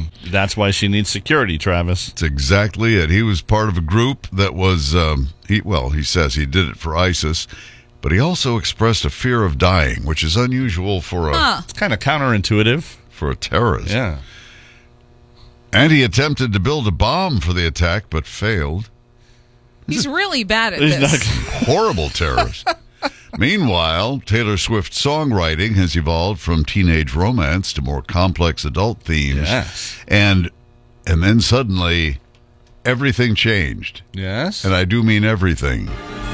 That's why she needs security, Travis. That's exactly it. He was part of a group that was, he says he did it for ISIS, but he also expressed a fear of dying, which is unusual for It's kind of counterintuitive. For a terrorist. Yeah. And he attempted to build a bomb for the attack, but failed. He's really bad at this. Horrible terrorist. Meanwhile, Taylor Swift's songwriting has evolved from teenage romance to more complex adult themes. Yes. And then suddenly, everything changed. Yes. And I do mean everything.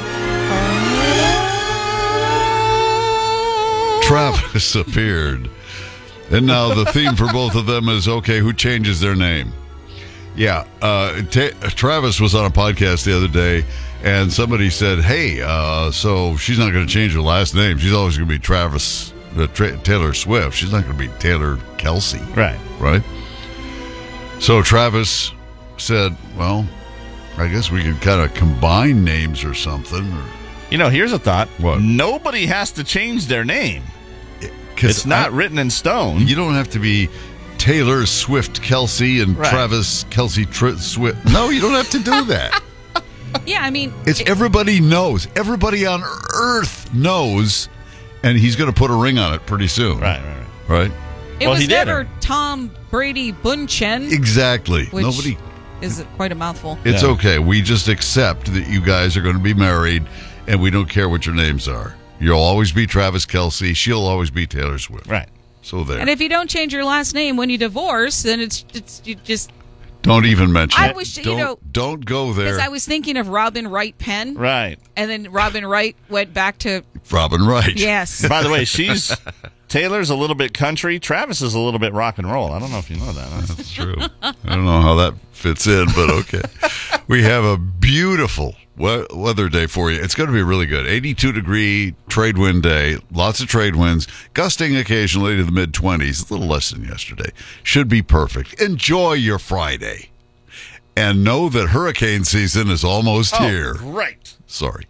Travis appeared. And now the theme for both of them is, okay, who changes their name? Yeah, Travis was on a podcast the other day, and somebody said, hey, so she's not going to change her last name. She's always going to be Taylor Swift. She's not going to be Taylor Kelsey. Right? So Travis said, well, I guess we could kind of combine names or something. Here's a thought. What? Nobody has to change their name. It's not written in stone. You don't have to be Taylor Swift Kelsey and Travis Kelsey Swift. No, you don't have to do that. Yeah, I mean... It's everybody knows. Everybody on Earth knows, and he's going to put a ring on it pretty soon. Right? It was never Tom Brady Bunchen. Exactly. Which Nobody... is quite a mouthful. It's okay. We just accept that you guys are going to be married, and we don't care what your names are. You'll always be Travis Kelsey. She'll always be Taylor Swift. Right. So there. And if you don't change your last name when you divorce, then it's you just... Don't even mention it. I wish, don't go there. Because I was thinking of Robin Wright Penn. Right. And then Robin Wright went back to... Robin Wright. Yes. By the way, Taylor's a little bit country. Travis is a little bit rock and roll. I don't know if you know that. That's true. I don't know how that fits in, but okay. We have a beautiful weather day for you. It's going to be really good. 82-degree trade wind day. Lots of trade winds. Gusting occasionally to the mid-20s. A little less than yesterday. Should be perfect. Enjoy your Friday. And know that hurricane season is almost here. Right. Sorry.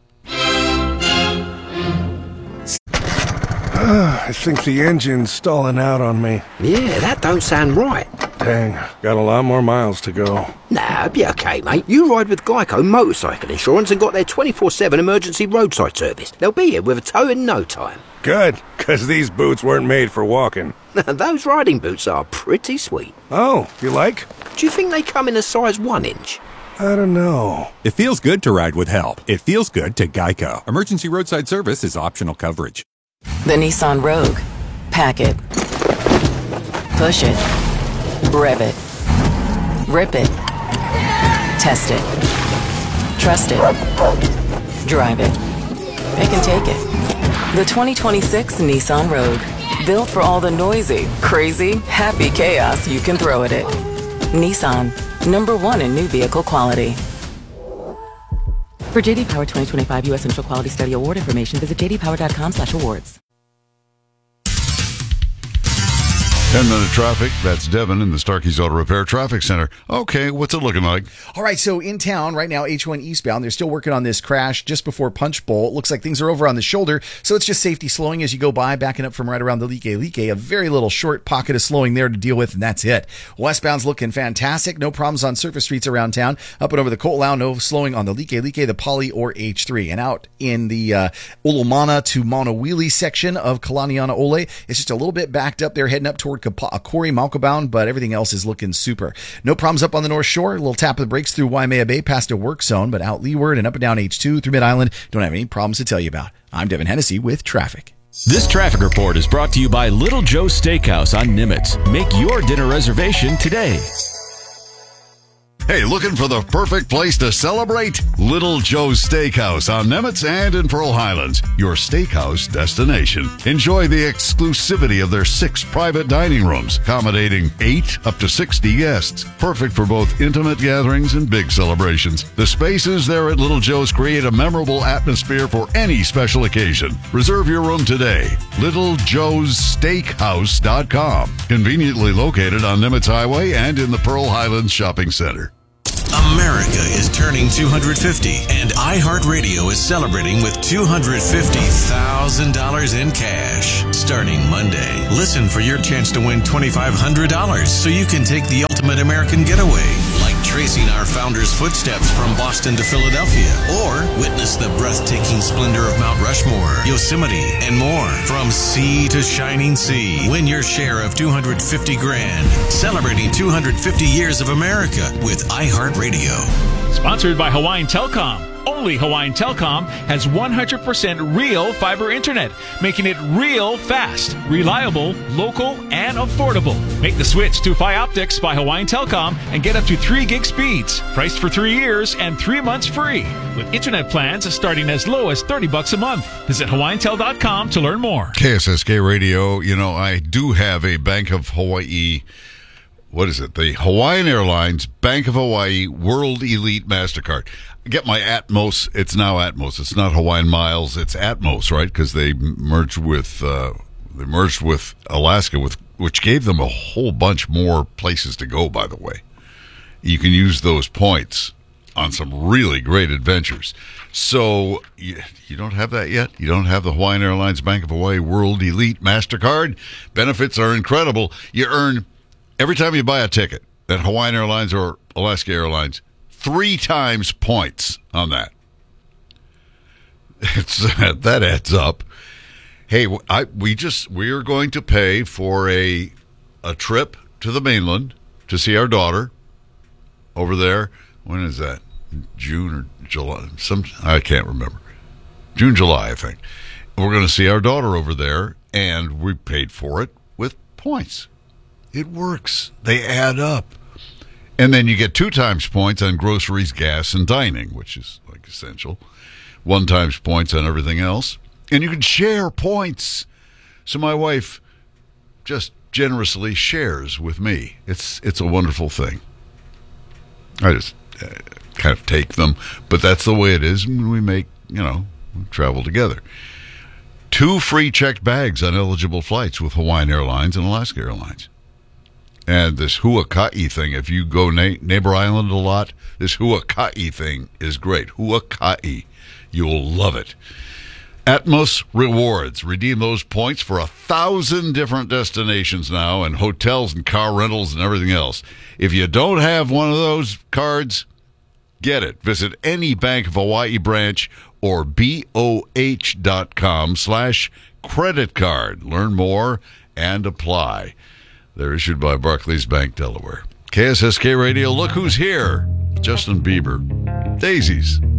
I think the engine's stalling out on me. Yeah, that don't sound right. Dang, got a lot more miles to go. Nah, be okay, mate. You ride with Geico Motorcycle Insurance and got their 24/7 emergency roadside service. They'll be here with a tow in no time. Good, because these boots weren't made for walking. Those riding boots are pretty sweet. Oh, you like? Do you think they come in a size 1 inch? I don't know. It feels good to ride with help. It feels good to Geico. Emergency roadside service is optional coverage. The Nissan Rogue. Pack it. Push it. Rev it. Rip it. Test it. Trust it. Drive it. Pick and take it. The 2026 Nissan Rogue. Built for all the noisy, crazy, happy chaos you can throw at it. Nissan. #1 in new vehicle quality. For JD Power 2025 U.S. Initial Quality Study Award information, visit jdpower.com/awards. 10-minute traffic. That's Devin in the Starkey's Auto Repair Traffic Center. Okay, what's it looking like? All right, so in town right now, H1 eastbound, they're still working on this crash just before Punch Bowl. It looks like things are over on the shoulder, so it's just safety slowing as you go by, backing up from right around the Like. A very little short pocket of slowing there to deal with, and that's it. Westbound's looking fantastic. No problems on surface streets around town. Up and over the Coltlau, no slowing on the Like, the Poly, or H3. And out in the Olomana to Monowili section of Kalaniana Ole, it's just a little bit backed up there, heading up toward Corey Malkabound, but everything else is looking super. No problems up on the North Shore. A little tap of the brakes through Waimea Bay past a work zone, but out leeward and up and down H2 through Mid-Island, don't have any problems to tell you about. I'm Devin Hennessy with traffic. This traffic report is brought to you by Little Joe's Steakhouse on Nimitz. Make your dinner reservation today. Hey, looking for the perfect place to celebrate? Little Joe's Steakhouse on Nimitz and in Pearl Highlands, your steakhouse destination. Enjoy the exclusivity of their 6 private dining rooms, accommodating 8 up to 60 guests. Perfect for both intimate gatherings and big celebrations. The spaces there at Little Joe's create a memorable atmosphere for any special occasion. Reserve your room today. LittleJoe'sSteakhouse.com. Conveniently located on Nimitz Highway and in the Pearl Highlands Shopping Center. America is turning 250, and iHeartRadio is celebrating with $250,000 in cash. Starting Monday, listen for your chance to win $2,500 so you can take the ultimate American getaway, like tracing our founder's footsteps from Boston to Philadelphia, or witness the breathtaking splendor of Mount Rushmore, Yosemite, and more. From sea to shining sea, win your share of $250 grand. Celebrating 250 years of America with iHeartRadio. Sponsored by Hawaiian Telcom. Only Hawaiian Telcom has 100% real fiber internet, making it real fast, reliable, local, and affordable. Make the switch to Fioptics by Hawaiian Telcom and get up to 3 gig speeds, priced for 3 years and 3 months free, with internet plans starting as low as $30 a month. Visit hawaiiantel.com to learn more. KSSK Radio, I do have a Bank of Hawaii. What is it? The Hawaiian Airlines Bank of Hawaii World Elite MasterCard. I get my Atmos. It's now Atmos. It's not Hawaiian Miles. It's Atmos, right? Because they merged with Alaska, which gave them a whole bunch more places to go, by the way. You can use those points on some really great adventures. So you don't have that yet? You don't have the Hawaiian Airlines Bank of Hawaii World Elite MasterCard? Benefits are incredible. You earn, every time you buy a ticket at Hawaiian Airlines or Alaska Airlines, 3 times points on that. That adds up. Hey, we are going to pay for a trip to the mainland to see our daughter over there. When is that? June or July? I can't remember. June, July, I think. We're going to see our daughter over there, and we paid for it with points. It works. They add up. And then you get 2 times points on groceries, gas, and dining, which is like essential. 1 times points on everything else. And you can share points. So my wife just generously shares with me. It's a wonderful thing. I just kind of take them, but that's the way it is when we make, we travel together. 2 free checked bags on eligible flights with Hawaiian Airlines and Alaska Airlines. And this Huaka'i thing, if you go Neighbor Island a lot, this Huaka'i thing is great. Huaka'i. You'll love it. Atmos Rewards. Redeem those points for 1,000 different destinations now, and hotels and car rentals and everything else. If you don't have one of those cards, get it. Visit any Bank of Hawaii branch or BOH.com/credit card. Learn more and apply. They're issued by Barclays Bank, Delaware. KSSK Radio, look who's here. Justin Bieber. Daisies.